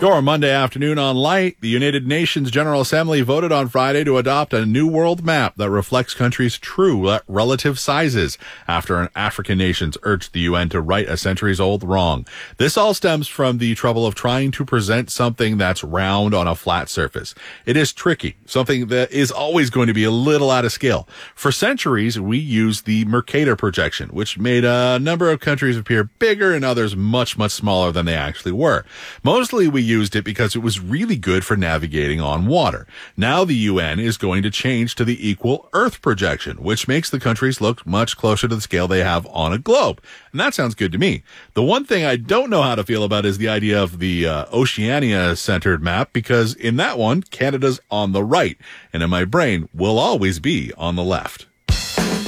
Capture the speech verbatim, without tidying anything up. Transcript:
Your Monday afternoon on Light. The United Nations General Assembly voted on Friday to adopt a new world map that reflects countries' true relative sizes after an African nations urged the U N to right a centuries-old wrong. This all stems from the trouble of trying to present something that's round on a flat surface. It is tricky, something that is always going to be a little out of scale. For centuries, we used the Mercator projection, which made a number of countries appear bigger and others much, much smaller than they actually were. Mostly we used it because it was really good for navigating on water. Now the U N is going to change to the equal Earth projection, which makes the countries look much closer to the scale they have on a globe. And that sounds good to me. The one thing I don't know how to feel about is the idea of the uh, Oceania-centered map, because in that one, Canada's on the right, and in my brain, will always be on the left.